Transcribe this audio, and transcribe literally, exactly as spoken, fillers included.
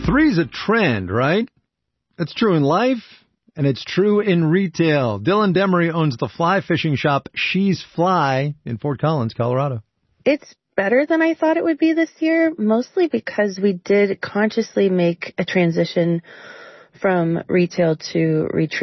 Three's a trend, right? It's true in life, and it's true in retail. Dylan Demery owns the fly fishing shop She's Fly in Fort Collins, Colorado. It's better than I thought it would be this year, mostly because we did consciously make a transition from retail to retreat.